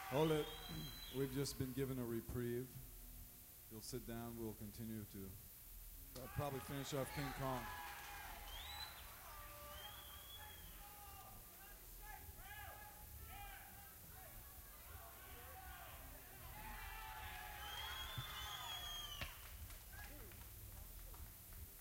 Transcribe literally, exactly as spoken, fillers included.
Hold it. We've just been given a reprieve. You'll sit down. We'll continue to uh, probably finish off King Kong.